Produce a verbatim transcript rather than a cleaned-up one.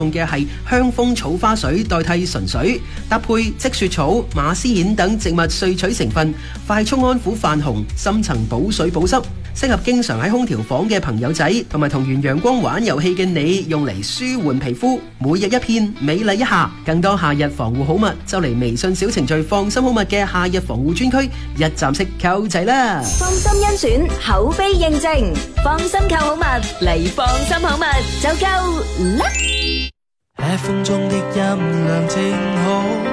用嘅係香蜂草花水代替純水，搭配積雪草、馬斯燕等植物萃取成分，快速安撫泛紅，深層補水補濕，適合經常喺空調房嘅朋友仔，同埋同完陽光玩遊戲嘅你，用嚟舒緩皮膚。每日一片，美麗一下。更多夏日防護好物，就嚟微信小程序放心好物嘅夏日防護專區，一站式購齊啦！ 放心甄選，口碑認證，放心購好物嚟，放心好物就夠啦！ 喺風中的音量正好。